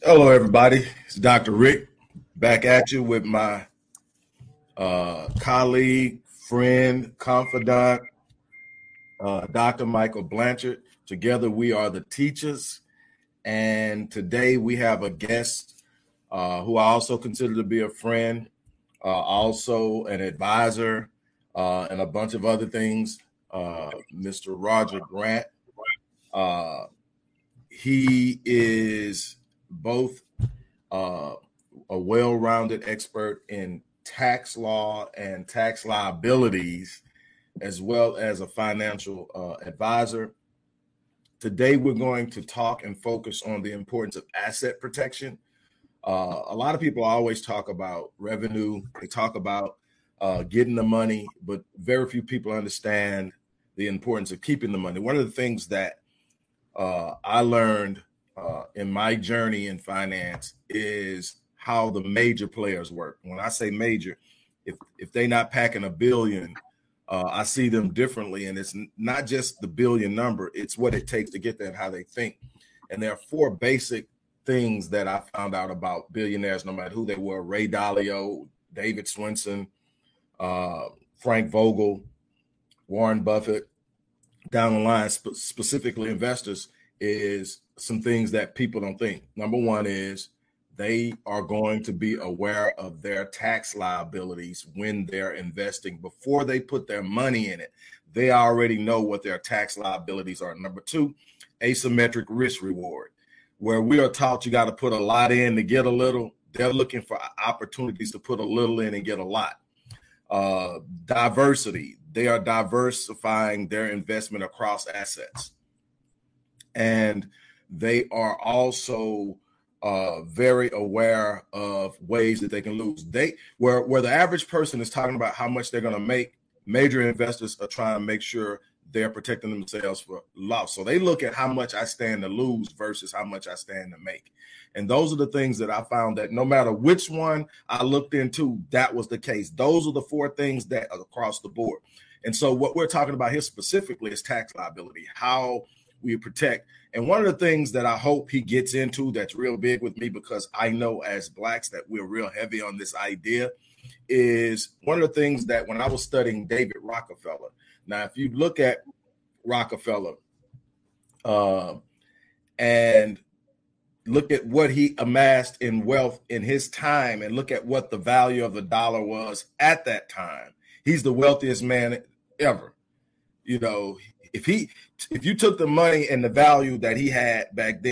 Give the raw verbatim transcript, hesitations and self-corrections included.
Hello, everybody. It's Doctor Rick back at you with my uh, colleague, friend, confidant, uh, Doctor Michael Blanchard. Together, we are the teachers. And today we have a guest uh, who I also consider to be a friend, uh, also an advisor, uh, and a bunch of other things, uh, Mister Roger Grant. Uh, he is both uh, a well-rounded expert in tax law and tax liabilities, as well as a financial uh, advisor. Today, we're going to talk and focus on the importance of asset protection. Uh, a lot of people always talk about revenue. They talk about uh, getting the money, but very few people understand the importance of keeping the money. One of the things that uh, I learned uh, in my journey in finance is how the major players work. When I say major, if if they're not packing a billion, uh, I see them differently. And it's not just the billion number, it's what it takes to get there and how they think. And there are four basic things that I found out about billionaires, no matter who they were: Ray Dalio, David Swensen, uh, Frank Vogel, Warren Buffett, down the line, sp- specifically investors, is some things that people don't think. Number one is they are going to be aware of their tax liabilities when they're investing. Before they put their money in it, they already know what their tax liabilities are. Number two, asymmetric risk reward, where we are taught you got to put a lot in to get a little. They're looking for opportunities to put a little in and get a lot. Uh, diversity. They are diversifying their investment across assets. And they are also uh, very aware of ways that they can lose. They where where the average person is talking about how much they're going to make, major investors are trying to make sure they're protecting themselves for loss. So they look at how much I stand to lose versus how much I stand to make. And those are the things that I found that no matter which one I looked into, that was the case. Those are the four things that are across the board. And so what we're talking about here specifically is tax liability, how we protect. And one of the things that I hope he gets into that's real big with me, because I know as Blacks that we're real heavy on this idea, is one of the things that when I was studying David Rockefeller. Now, if you look at Rockefeller uh, and look at what he amassed in wealth in his time and look at what the value of the dollar was at that time, he's the wealthiest man ever. You know, if he, if you took the money and the value that he had back then,